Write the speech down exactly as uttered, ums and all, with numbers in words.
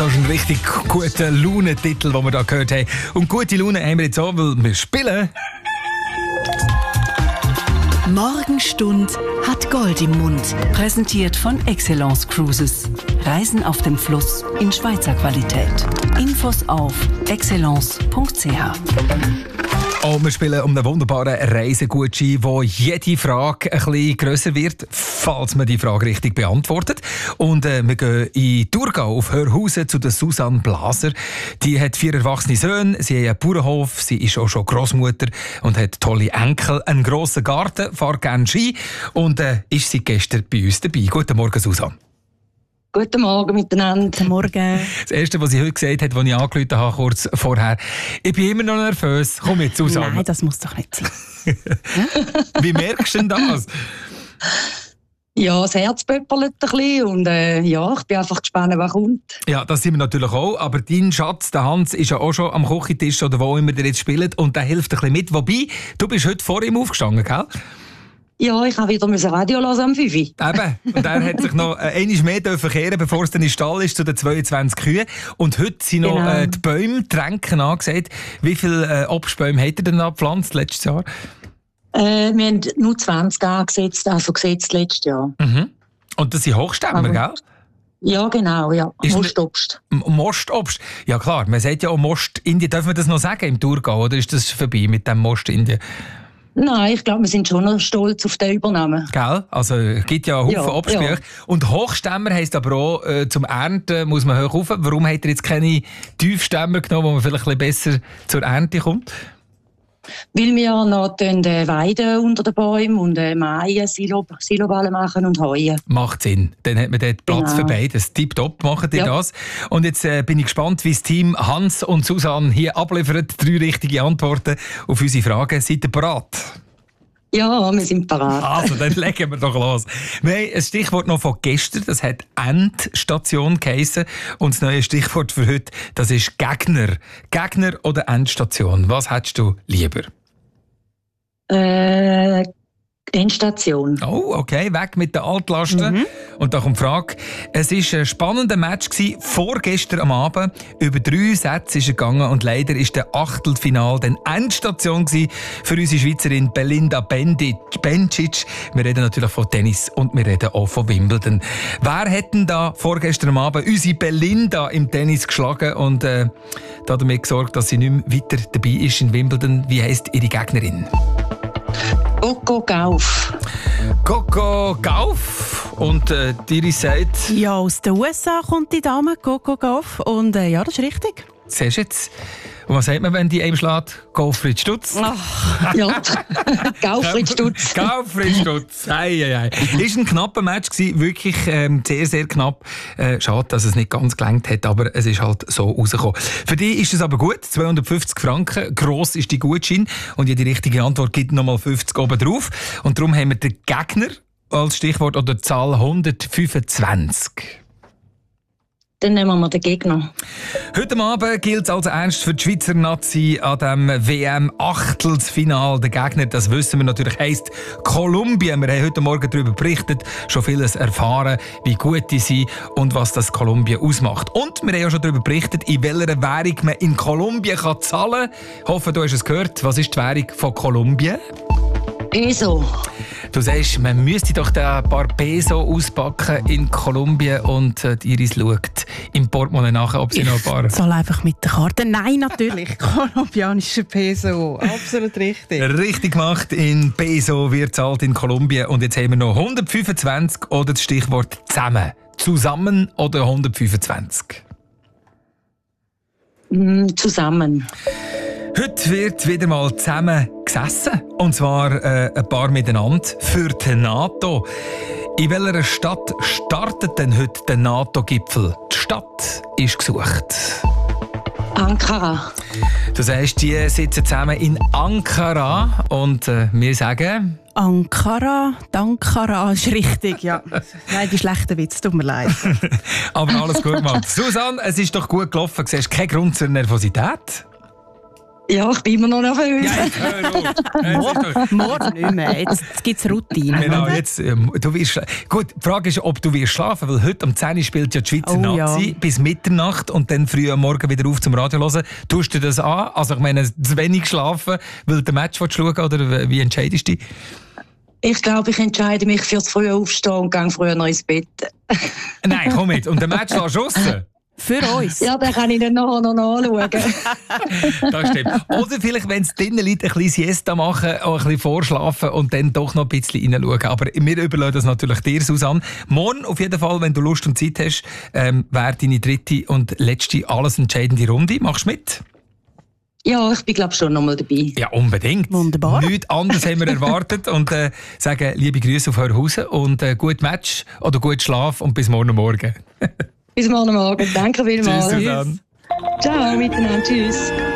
Das ist ein richtig guter Laune-Titel, den wir da gehört haben. Und gute Laune haben wir jetzt auch, weil wir spielen. Morgenstund hat Gold im Mund. Präsentiert von Excellence Cruises. Reisen auf dem Fluss in Schweizer Qualität. Infos auf excellence punkt c h. Und wir spielen um einen wunderbaren Reisegutschein, wo jede Frage ein bisschen grösser wird, falls man die Frage richtig beantwortet. Und äh, wir gehen in Thurgau auf Hörhausen zu der Susanne Blaser. Die hat vier erwachsene Söhne, sie hat einen Bauernhof, sie ist auch schon Grossmutter und hat tolle Enkel, einen grossen Garten, fährt gerne Ski und äh, ist seit gestern bei uns dabei. Guten Morgen, Susanne. Guten Morgen miteinander. Guten Morgen. Das Erste, was sie heute gesagt hat, als ich angerufen habe, kurz vorher, ich bin immer noch nervös. Komm jetzt, Susanne. Nein, das muss doch nicht sein. Wie merkst du denn das? Ja, das Herz pöppelt ein bisschen und äh, ja, ich bin einfach gespannt, was kommt. Ja, das sind wir natürlich auch, aber dein Schatz, der Hans, ist ja auch schon am Küchentisch oder wo immer der jetzt spielt und der hilft ein bisschen mit. Wobei, du bist heute vor ihm aufgestanden, gell? Ja, ich habe wieder Radio hören am fünf. Eben. Und er hat sich noch äh, einmal mehr verkehren, bevor es dann in den Stall ist, zu den zweiundzwanzig Kühen. Und heute sind noch Genau. äh, die Bäume, die Tränken angesagt. Wie viele äh, Obstbäume hat er denn gepflanzt letztes Jahr? Äh, wir haben nur zwanzig angesetzt, also gesetzt letztes Jahr. Mhm. Und das sind Hochstämmer, Aber- gell? Ja, genau, ja. Ist Mostobst. M- Mostobst. Ja klar, man sagt ja auch Mostindien. Darf man das noch sagen im Thurgau, oder ist das vorbei mit dem Mostindien? Nein, ich glaube, wir sind schon noch stolz auf den Übernahmen. Gell? Also es gibt ja einen Haufen Ja, Obstbücher. ja. Und Hochstämmer heisst aber auch, äh, zum Ernten muss man hoch rauf. Warum hat er jetzt keine Tiefstämmer genommen, wo man vielleicht ein bisschen besser zur Ernte kommt? Weil wir noch äh, weiden unter den Bäumen und äh, Maien, Silo, Siloballen machen und heuen. Macht Sinn. Dann hat man dort Platz Genau. für beides. Tipptopp machen die Ja. das. Und jetzt äh, bin ich gespannt, wie das Team Hans und Susanne hier abliefern. Drei richtige Antworten auf unsere Fragen. Seid ihr bereit? Ja, wir sind parat. Also, dann legen wir doch los. Wir haben ein Stichwort noch von gestern, das hat Endstation geheissen. Und das neue Stichwort für heute, das ist Gegner. Gegner oder Endstation? Was hättest du lieber? Äh, Endstation. Oh, okay, weg mit den Altlasten. Mhm. Und da kommt die Frage. Es war ein spannender Match gewesen, vorgestern am Abend. Über drei Sätze ist er gegangen und leider ist der Achtelfinal dann Endstation gewesen für unsere Schweizerin Belinda Bencic. Bencic. Wir reden natürlich von Tennis und wir reden auch von Wimbledon. Wer hat denn da vorgestern am Abend unsere Belinda im Tennis geschlagen und äh, damit gesorgt, dass sie nicht mehr weiter dabei ist in Wimbledon? Wie heisst ihre Gegnerin? Coco Gauff. Coco Gauff. Und äh, Iris sagt, Ja, aus den U S A kommt die Dame, Coco Gauff. Und äh, ja, das ist richtig. siehst du jetzt? Und was sagt man, wenn die einem schlägt? Gottfried Stutz. Ja, Gaufried Stutz. Gottfried Stutz. Ei, ei, ei. Ist ein knapper Match gewesen, wirklich ähm, sehr, sehr knapp. Äh, schade, dass es nicht ganz gelangt hat, aber es ist halt so rausgekommen. Für dich ist es aber gut, zweihundertfünfzig Franken. Gross ist die Gutschein und jede richtige Antwort gibt nochmal fünfzig oben drauf. Und darum haben wir den Gegner als Stichwort oder Zahl hundertfünfundzwanzig. Dann nehmen wir den Gegner. Heute Abend gilt es also ernst für die Schweizer Nazi an dem W M-Achtelfinal. Der Gegner, das wissen wir natürlich, heisst Kolumbien. Wir haben heute Morgen darüber berichtet, schon vieles erfahren, wie gut die sind und was das Kolumbien ausmacht. Und wir haben auch schon darüber berichtet, in welcher Währung man in Kolumbien kann zahlen kann. Ich hoffe, du hast es gehört. Was ist die Währung von Kolumbien? Peso. Du sagst, man müsste doch da ein paar Peso auspacken in Kolumbien und äh, die Iris schaut im Portemonnaie nach, ob sie noch ein paar... Soll einfach mit der Karte. Nein, natürlich. Kolumbianischer Peso. Absolut richtig. Richtig gemacht, in Peso wird zahlt in Kolumbien. Und jetzt haben wir noch hundertfünfundzwanzig oder das Stichwort zusammen. Zusammen oder hundertfünfundzwanzig? Mm, zusammen. Heute wird wieder mal zusammen gesessen. Und zwar äh, ein paar miteinander für die NATO. In welcher Stadt startet denn heute der NATO-Gipfel? Die Stadt ist gesucht. Ankara. Du sagst, die sitzen zusammen in Ankara. Und äh, wir sagen... Ankara, Dankara ist richtig, ja. Nein, die schlechten Witze, tut mir leid. Aber alles gut gemacht. Susanne, es ist doch gut gelaufen. Du siehst keinen Grund zur Nervosität. Ja, ich bin immer noch nervös. Ja, jetzt hör auf. Jetzt ist doch- Morgen nicht mehr. Jetzt, jetzt gibt es Routine. Genau, jetzt, ähm, du wirst, gut, die Frage ist, ob du wirst schlafen, weil heute um zehn Uhr spielt ja die Schweizer Oh, Nazi ja. bis Mitternacht und dann früh am Morgen wieder auf zum Radio hören. Tust du das an? Also ich meine, zu wenig schlafen, weil du den Match schauen, oder wie entscheidest du dich? Ich glaube, ich entscheide mich fürs frühe Aufstehen und gehe früher noch ins Bett. Nein, komm mit. Und den Match lässt du draussen? Für uns. Ja, den kann ich dann nachher noch anschauen. Das stimmt. Oder vielleicht, wenn es drinnen liegt, ein bisschen Siesta machen, auch ein bisschen vorschlafen und dann doch noch ein bisschen reinschauen. Aber wir überlassen das natürlich dir, Susanne. Morgen auf jeden Fall, wenn du Lust und Zeit hast, ähm, wäre deine dritte und letzte alles entscheidende Runde. Machst du mit? Ja, ich bin, glaube ich, schon noch mal dabei. Ja, unbedingt. Wunderbar. Nichts anderes haben wir erwartet. Und äh, sagen liebe Grüße auf Hörhausen und äh, gutes Match oder guten Schlaf und bis morgen Morgen. Bis morgen Morgen. Danke vielmals. Tschüss, Susanne. Ciao miteinander. Tschüss.